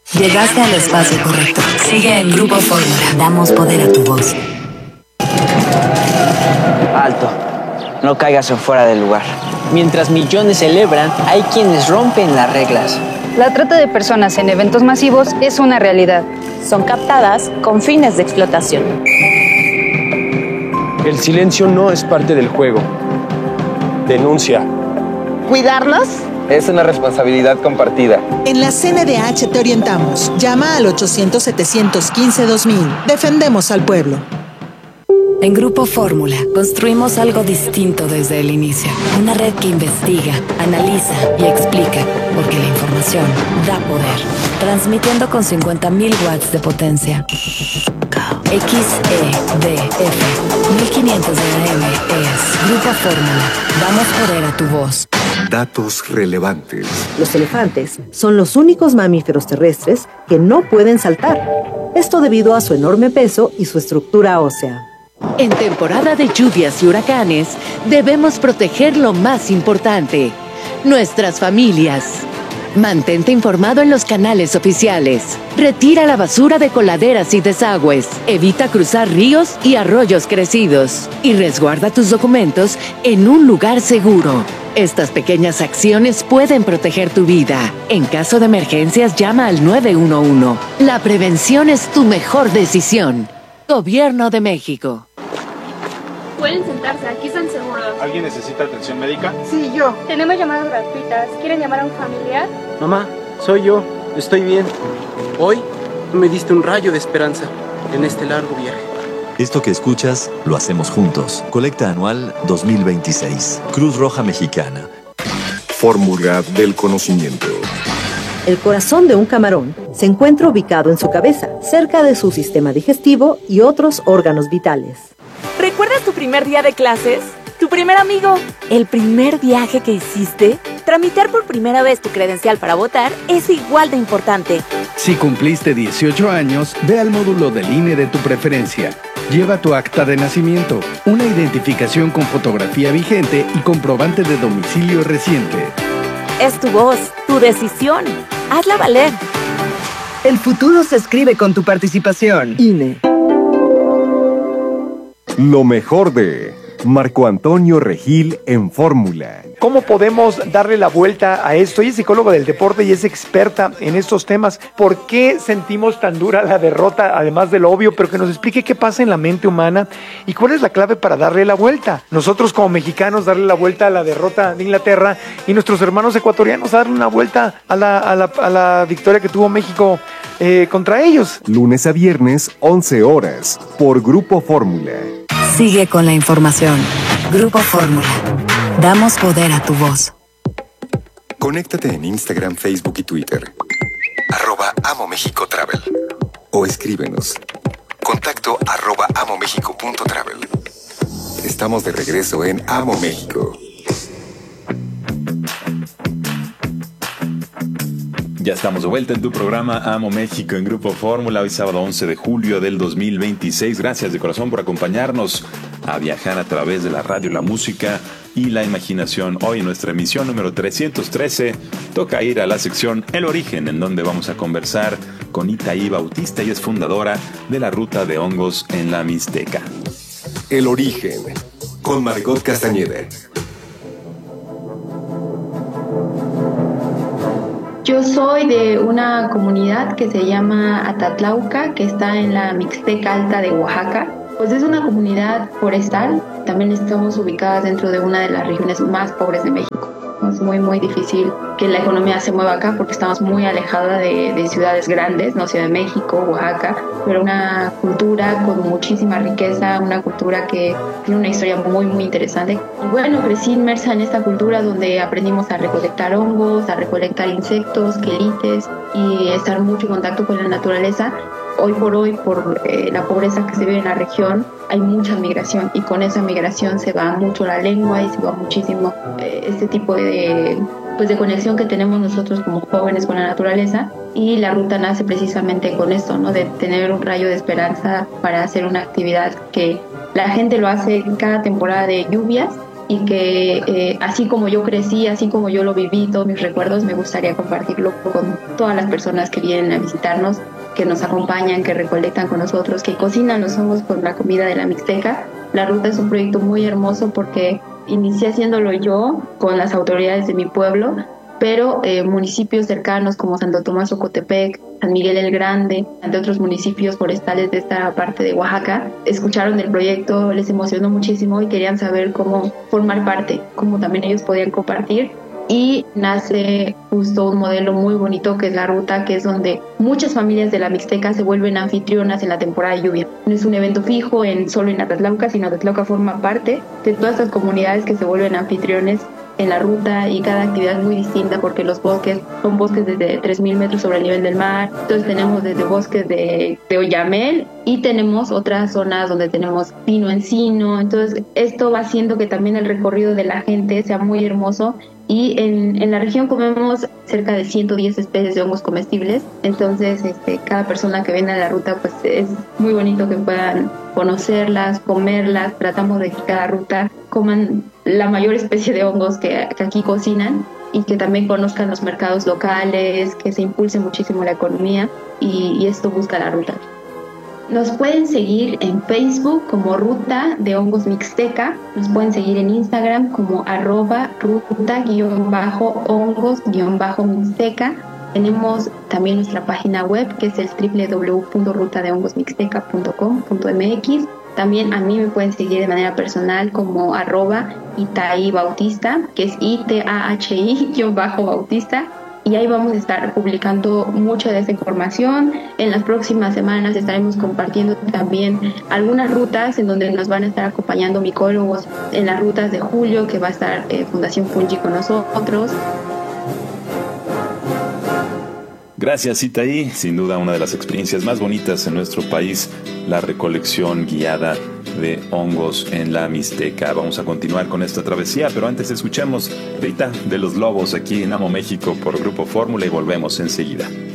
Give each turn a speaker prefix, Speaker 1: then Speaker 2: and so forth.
Speaker 1: Llegaste al espacio correcto. Sigue en Grupo Fórmula. Damos poder a tu voz.
Speaker 2: Alto. No caigas en fuera del lugar. Mientras millones celebran, hay quienes rompen las reglas.
Speaker 3: La trata de personas en eventos masivos es una realidad.
Speaker 4: Son captadas con fines de explotación.
Speaker 5: El silencio no es parte del juego. Denuncia.
Speaker 6: ¿Cuidarnos?
Speaker 7: Es una responsabilidad compartida.
Speaker 8: En la CNDH te orientamos. Llama al 800-715-2000. Defendemos al pueblo.
Speaker 1: En Grupo Fórmula construimos algo distinto desde el inicio. Una red que investiga, analiza y explica, porque la información da poder. Transmitiendo con 50.000 watts de potencia. XEDF 1500 de AM es Grupo Fórmula. Damos poder a tu voz.
Speaker 9: Datos relevantes.
Speaker 10: Los elefantes son los únicos mamíferos terrestres que no pueden saltar. Esto debido a su enorme peso y su estructura ósea.
Speaker 11: En temporada de lluvias y huracanes, debemos proteger lo más importante, nuestras familias. Mantente informado en los canales oficiales. Retira la basura de coladeras y desagües. Evita cruzar ríos y arroyos crecidos. Y resguarda tus documentos en un lugar seguro. Estas pequeñas acciones pueden proteger tu vida. En caso de emergencias, llama al 911. La prevención es tu mejor decisión. Gobierno de México.
Speaker 12: Pueden sentarse, aquí están seguros.
Speaker 13: ¿Alguien necesita atención médica?
Speaker 12: Sí, yo. Tenemos llamadas gratuitas. ¿Quieren llamar a un familiar?
Speaker 5: Mamá, soy yo. Estoy bien. Hoy me diste un rayo de esperanza en este largo viaje.
Speaker 9: Esto que escuchas, lo hacemos juntos. Colecta anual 2026. Cruz Roja Mexicana.
Speaker 14: Fórmula del conocimiento.
Speaker 10: El corazón de un camarón se encuentra ubicado en su cabeza, cerca de su sistema digestivo y otros órganos vitales.
Speaker 4: ¿Recuerdas tu primer día de clases? ¿Tu primer amigo? ¿El primer viaje que hiciste? Tramitar por primera vez tu credencial para votar es igual de importante.
Speaker 15: Si cumpliste 18 años, ve al módulo del INE de tu preferencia. Lleva tu acta de nacimiento, una identificación con fotografía vigente y comprobante de domicilio reciente.
Speaker 4: Es tu voz, tu decisión. Hazla valer.
Speaker 16: El futuro se escribe con tu participación.
Speaker 10: INE.
Speaker 14: Lo mejor de Marco Antonio Regil en Fórmula.
Speaker 17: ¿Cómo podemos darle la vuelta a esto? Ella es psicóloga del deporte y es experta en estos temas. ¿Por qué sentimos tan dura la derrota, además de lo obvio? Pero que nos explique qué pasa en la mente humana y cuál es la clave para darle la vuelta. Nosotros como mexicanos darle la vuelta a la derrota de Inglaterra y nuestros hermanos ecuatorianos darle una vuelta a la victoria que tuvo México contra ellos.
Speaker 14: Lunes a viernes, 11 horas, por Grupo Fórmula.
Speaker 1: Sigue con la información. Grupo Fórmula. Damos poder a tu voz.
Speaker 9: Conéctate en Instagram, Facebook y Twitter. @AmoMéxicoTravel. O escríbenos. Contacto @amomexico.travel. Estamos de regreso en Amo México.
Speaker 18: Ya estamos de vuelta en tu programa Amo México en Grupo Fórmula, hoy sábado 11 de julio del 2026. Gracias de corazón por acompañarnos a viajar a través de la radio, la música y la imaginación. Hoy en nuestra emisión número 313 toca ir a la sección El Origen, en donde vamos a conversar con Itaí Bautista, y es fundadora de la Ruta de Hongos en la Mixteca.
Speaker 9: El Origen, con Margot Castañeda.
Speaker 19: Yo soy de una comunidad que se llama Atatlauca, que está en la Mixteca Alta de Oaxaca. Pues es una comunidad forestal. También estamos ubicadas dentro de una de las regiones más pobres de México. Es muy, muy difícil que la economía se mueva acá porque estamos muy alejadas de ciudades grandes, ¿no? Ciudad de México, Oaxaca, pero una cultura con muchísima riqueza, una cultura que tiene una historia muy, muy interesante. Y bueno, crecí inmersa en esta cultura donde aprendimos a recolectar hongos, a recolectar insectos, quelites y estar mucho en contacto con la naturaleza. Hoy por la pobreza que se vive en la región, hay mucha migración y con esa migración se va mucho la lengua y se va muchísimo este tipo de conexión que tenemos nosotros como jóvenes con la naturaleza. Y la ruta nace precisamente con esto, ¿no? De tener un rayo de esperanza para hacer una actividad que la gente lo hace en cada temporada de lluvias y que así como yo crecí, así como yo lo viví, todos mis recuerdos, me gustaría compartirlo con todas las personas que vienen a visitarnos, que nos acompañan, que recolectan con nosotros, que cocinan los hongos con la comida de la Mixteca. La ruta es un proyecto muy hermoso porque inicié haciéndolo yo con las autoridades de mi pueblo, pero municipios cercanos como Santo Tomás Ocotepec, San Miguel el Grande, entre otros municipios forestales de esta parte de Oaxaca, escucharon el proyecto, les emocionó muchísimo y querían saber cómo formar parte, cómo también ellos podían compartir. Y nace justo un modelo muy bonito que es la ruta, que es donde muchas familias de la Mixteca se vuelven anfitrionas en la temporada de lluvia. No es un evento fijo solo en Atatlauca, sino Atatlauca forma parte de todas estas comunidades que se vuelven anfitriones en la ruta, y cada actividad es muy distinta porque los bosques son bosques desde 3.000 metros sobre el nivel del mar. Entonces tenemos desde bosques de oyamel y tenemos otras zonas donde tenemos pino encino. Entonces esto va haciendo que también el recorrido de la gente sea muy hermoso. Y en la región comemos cerca de 110 especies de hongos comestibles. Entonces cada persona que viene a la ruta, pues es muy bonito que puedan conocerlas, comerlas. Tratamos de que cada ruta coman la mayor especie de hongos que aquí cocinan, y que también conozcan los mercados locales, que se impulse muchísimo la economía, y esto busca la ruta. Nos pueden seguir en Facebook como Ruta de Hongos Mixteca. Nos pueden seguir en Instagram como @ruta_hongos_mixteca. Tenemos también nuestra página web, que es el www.rutadehongosmixteca.com.mx. También a mí me pueden seguir de manera personal como @Itaí_Bautista, que es ITAHI_Bautista. Y ahí vamos a estar publicando mucha de esa información. En las próximas semanas estaremos compartiendo también algunas rutas en donde nos van a estar acompañando micólogos en las rutas de julio, que va a estar Fundación Fungi con nosotros.
Speaker 18: Gracias, Itaí. Sin duda una de las experiencias más bonitas en nuestro país, la recolección guiada de hongos en la Mixteca. Vamos a continuar con esta travesía, pero antes escuchamos Rita de los Lobos aquí en Amo México por Grupo Fórmula y volvemos enseguida.